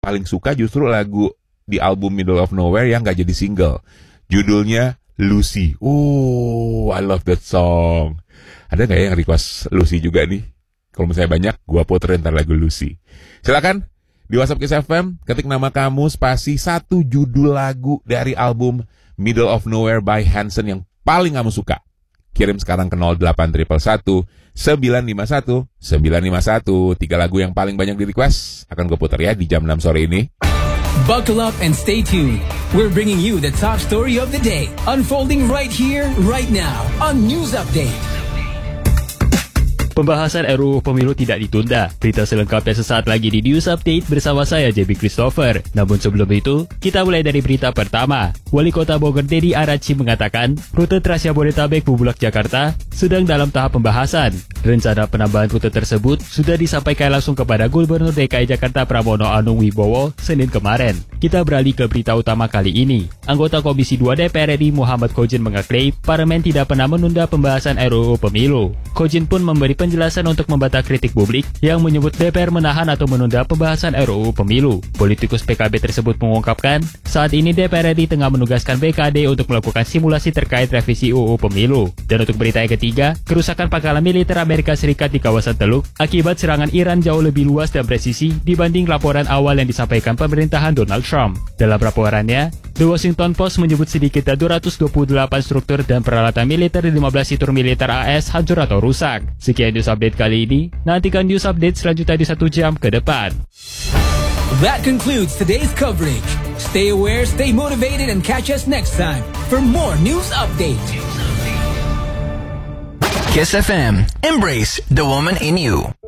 paling suka justru lagu di album Middle of Nowhere yang gak jadi single. Judulnya Lucy. I love that song. Ada gak yang request Lucy juga nih? Kalau misalnya banyak, gua puterin ntar lagu Lucy. Silakan di WhatsApp Kiss FM, ketik nama kamu spasi satu judul lagu dari album Middle of Nowhere by Hanson yang paling kamu suka. Kirim sekarang ke 08111 951 951. 3 lagu yang paling banyak di request akan gue putar ya di jam 6 sore ini. Buckle up and stay tuned. We're bringing you the top story of the day, unfolding right here, right now on News Update. Pembahasan RUU Pemilu tidak ditunda. Berita selengkapnya sesaat lagi di News Update bersama saya, JB Christopher. Namun sebelum itu, kita mulai dari berita pertama. Wali Kota Bogor Dedi Arachi mengatakan, rute Trans Jabodetabek Bubulak Jakarta sedang dalam tahap pembahasan. Rencana penambahan rute tersebut sudah disampaikan langsung kepada Gubernur DKI Jakarta Pramono Anung Wibowo Senin kemarin. Kita beralih ke berita utama kali ini. Anggota Komisi 2 DPR RI Muhammad Kojin mengaklaim Parlemen tidak pernah menunda pembahasan RUU Pemilu. Kojin pun memberi penjelasan untuk membantah kritik publik yang menyebut DPR menahan atau menunda pembahasan RUU Pemilu. Politikus PKB tersebut mengungkapkan, saat ini DPR RI tengah menugaskan BKD untuk melakukan simulasi terkait revisi UU Pemilu. Dan untuk berita yang ketiga, kerusakan pangkalan militer Amerika Serikat di kawasan Teluk akibat serangan Iran jauh lebih luas dan presisi dibanding laporan awal yang disampaikan pemerintahan Donald Trump. Dalam laporannya, The Washington Post menyebut sedikitnya 228 struktur dan peralatan militer di 15 situs militer AS hancur atau rusak. Sekian News Update kali ini, nantikan News Update selanjutnya di 1 jam ke depan. That concludes today's coverage. Stay aware, stay motivated, and catch us next time for more News Update. Kiss FM. Embrace the woman in you.